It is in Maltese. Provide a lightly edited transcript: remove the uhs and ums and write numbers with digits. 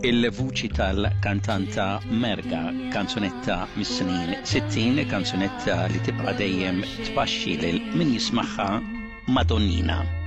il-vuċi tal-kantanta Merga, kanzunetta mis-snin 60, kanzunetta li tibqa' dejjem tpaxxi lil min jismagħha Madonnina.